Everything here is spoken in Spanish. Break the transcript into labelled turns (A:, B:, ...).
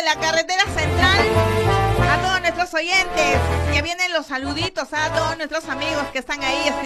A: la carretera central. A todos nuestros oyentes, que vienen los saluditos a todos nuestros amigos que están ahí escribiendo.